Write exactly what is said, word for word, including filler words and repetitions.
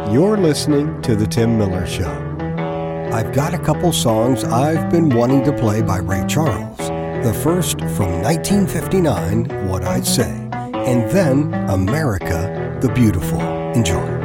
You're listening to The Tim Miller Show. I've got a couple songs I've been wanting to play by Ray Charles. The first from nineteen fifty-nine, What I'd Say, and then America the Beautiful. Enjoy.